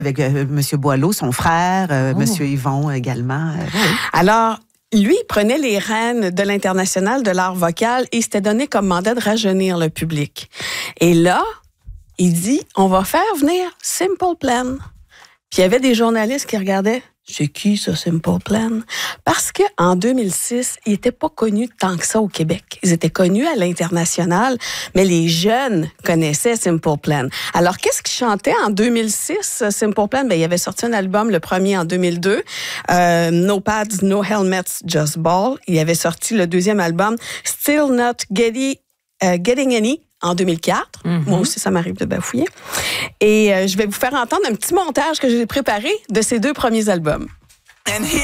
avec M. Boileau, son frère, M. Yvon également. Alors, lui, il prenait les rênes de l'International de l'art vocal et il s'était donné comme mandat de rajeunir le public. Et là, il dit, on va faire venir Simple Plan. Puis il y avait des journalistes qui regardaient, c'est qui ça, Simple Plan? Parce qu'en 2006, ils n'étaient pas connus tant que ça au Québec. Ils étaient connus à l'international, mais les jeunes connaissaient Simple Plan. Alors, qu'est-ce qu'ils chantaient en 2006, Simple Plan? Ben, il avait sorti un album, le premier en 2002, No Pads, No Helmets, Just Ball. Il avait sorti le deuxième album, Still Not Getting Any, en 2004. Moi aussi, ça m'arrive de bafouiller. Et je vais vous faire entendre un petit montage que j'ai préparé de ces deux premiers albums.